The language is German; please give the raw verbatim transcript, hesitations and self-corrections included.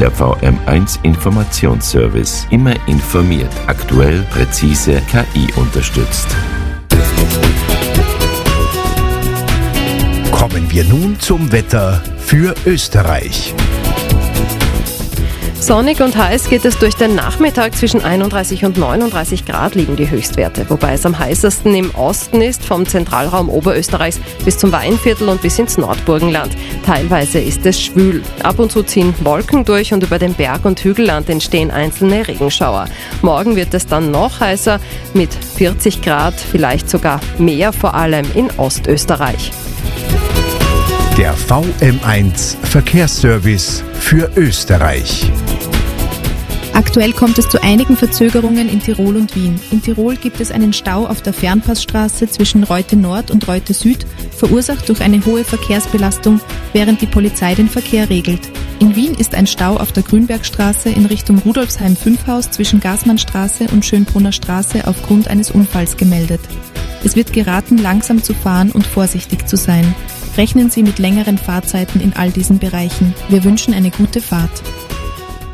Der V M eins Informationsservice. Immer informiert, aktuell, präzise, K I unterstützt. Kommen wir nun zum Wetter für Österreich. Sonnig und heiß geht es durch den Nachmittag. Zwischen einunddreißig und neununddreißig Grad liegen die Höchstwerte, wobei es am heißesten im Osten ist, vom Zentralraum Oberösterreichs bis zum Weinviertel und bis ins Nordburgenland. Teilweise ist es schwül. Ab und zu ziehen Wolken durch und über dem Berg- und Hügelland entstehen einzelne Regenschauer. Morgen wird es dann noch heißer mit vierzig Grad, vielleicht sogar mehr, vor allem in Ostösterreich. Der V M eins Verkehrsservice für Österreich. Aktuell kommt es zu einigen Verzögerungen in Tirol und Wien. In Tirol gibt es einen Stau auf der Fernpassstraße zwischen Reute Nord und Reute Süd, verursacht durch eine hohe Verkehrsbelastung, während die Polizei den Verkehr regelt. In Wien ist ein Stau auf der Grünbergstraße in Richtung Rudolfsheim fünf Haus zwischen Gaßmannstraße und Schönbrunner Straße aufgrund eines Unfalls gemeldet. Es wird geraten, langsam zu fahren und vorsichtig zu sein. Rechnen Sie mit längeren Fahrzeiten in all diesen Bereichen. Wir wünschen eine gute Fahrt.